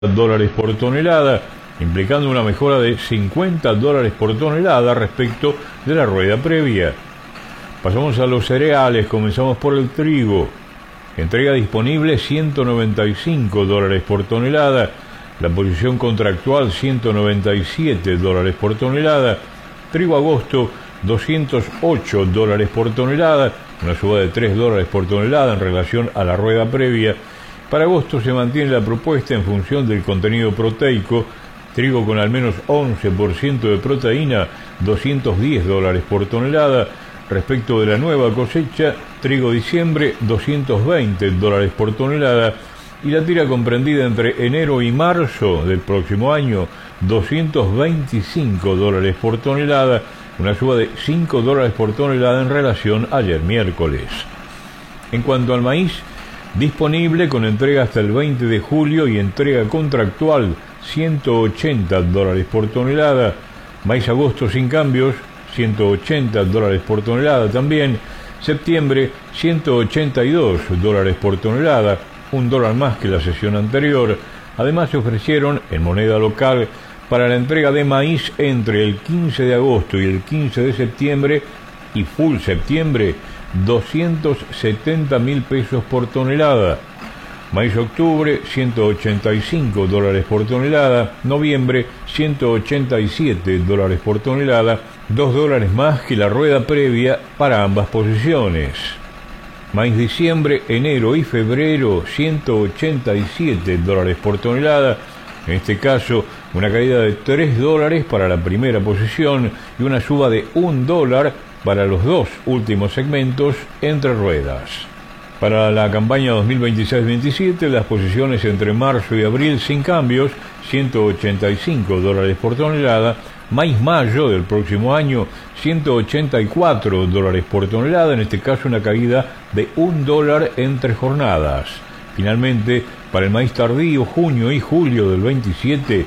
dólares por tonelada, implicando una mejora de $50 por tonelada respecto de la rueda previa. Pasamos a los cereales, comenzamos por el trigo. Entrega disponible $195 por tonelada, la posición contractual $197 por tonelada. Trigo agosto $208 por tonelada, una suba de $3 por tonelada en relación a la rueda previa. Para agosto se mantiene la propuesta en función del contenido proteico. Trigo con al menos 11% de proteína, $210 por tonelada. Respecto de la nueva cosecha, trigo diciembre, $220 por tonelada. Y la tira comprendida entre enero y marzo del próximo año, $225 por tonelada, una suba de $5 por tonelada en relación a ayer miércoles. En cuanto al maíz, disponible con entrega hasta el 20 de julio y entrega contractual $180 por tonelada. Maíz agosto sin cambios, $180 por tonelada también. Septiembre, $182 por tonelada, $1 más que la sesión anterior. Además se ofrecieron en moneda local para la entrega de maíz entre el 15 de agosto y el 15 de septiembre y full septiembre, 270.000 pesos por tonelada. Maíz octubre, $185 por tonelada. Noviembre, $187 por tonelada, $2 más que la rueda previa para ambas posiciones. Maíz diciembre, enero y febrero, $187 por tonelada. En este caso, una caída de $3 para la primera posición y una suba de $1 para los dos últimos segmentos entre ruedas. Para la campaña 2026-27, las posiciones entre marzo y abril sin cambios, $185 por tonelada. Maíz mayo del próximo año, $184 por tonelada, en este caso una caída de $1 entre jornadas. Finalmente, para el maíz tardío, junio y julio del 27,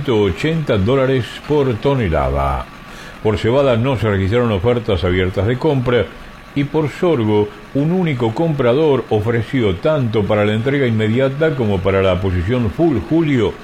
$180 por tonelada. Por cebada no se registraron ofertas abiertas de compra y por sorgo un único comprador ofreció tanto para la entrega inmediata como para la posición full julio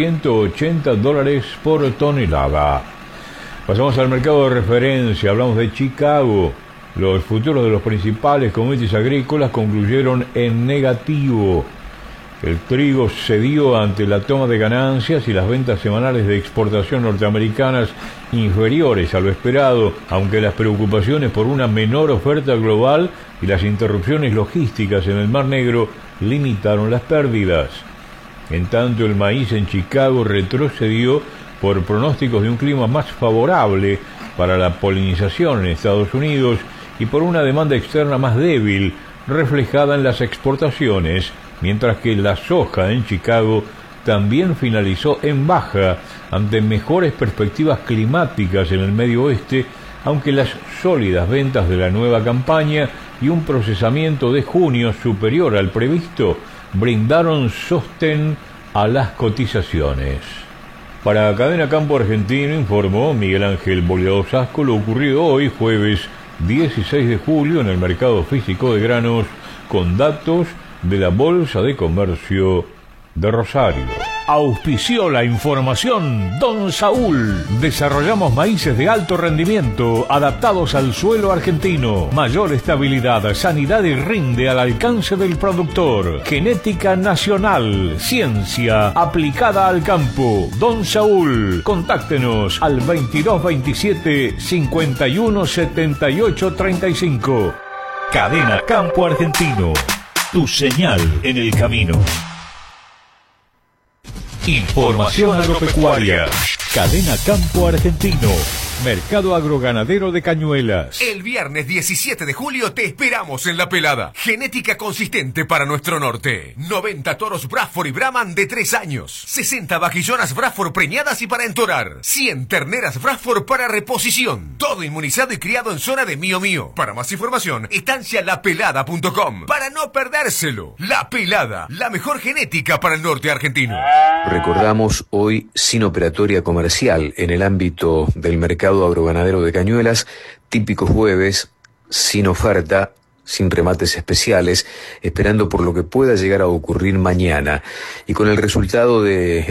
$180 por tonelada. Pasamos al mercado de referencia, hablamos de Chicago. Los futuros de los principales commodities agrícolas concluyeron en negativo. El trigo cedió ante la toma de ganancias y las ventas semanales de exportación norteamericanas inferiores a lo esperado, aunque las preocupaciones por una menor oferta global y las interrupciones logísticas en el Mar Negro limitaron las pérdidas. En tanto, el maíz en Chicago retrocedió por pronósticos de un clima más favorable para la polinización en Estados Unidos y por una demanda externa más débil, reflejada en las exportaciones, mientras que la soja en Chicago también finalizó en baja ante mejores perspectivas climáticas en el Medio Oeste, aunque las sólidas ventas de la nueva campaña y un procesamiento de junio superior al previsto brindaron sostén a las cotizaciones. Para Cadena Campo Argentino informó Miguel Ángel Boleado Sasco lo ocurrido hoy, jueves 16 de julio, en el mercado físico de granos, con datos de la Bolsa de Comercio de Rosario. Auspició la información Don Saúl. Desarrollamos maíces de alto rendimiento adaptados al suelo argentino. Mayor estabilidad, sanidad y rinde al alcance del productor. Genética nacional, ciencia aplicada al campo. Don Saúl, contáctenos al 2227 51 78 35. Cadena Campo Argentino. Tu señal en el camino. Información agropecuaria. Cadena Campo Argentino. Mercado Agroganadero de Cañuelas. El viernes 17 de julio te esperamos en La Pelada. Genética consistente para nuestro norte. 90 toros Bradford y Brahman de 3 años. 60 vaquillonas Bradford preñadas y para entorar. 100 terneras Bradford para reposición. Todo inmunizado y criado en zona de Mío Mío. Para más información, estancialapelada.com. Para no perdérselo. La Pelada, la mejor genética para el norte argentino. Recordamos hoy sin operatoria comercial en el ámbito del mercado agroganadero de Cañuelas, típico jueves, sin oferta, sin remates especiales, esperando por lo que pueda llegar a ocurrir mañana, y con el resultado de